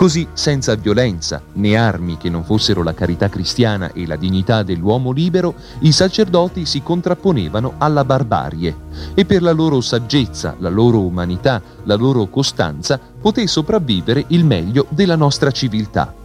Così, senza violenza né armi che non fossero la carità cristiana e la dignità dell'uomo libero, i sacerdoti si contrapponevano alla barbarie e per la loro saggezza, la loro umanità, la loro costanza poté sopravvivere il meglio della nostra civiltà.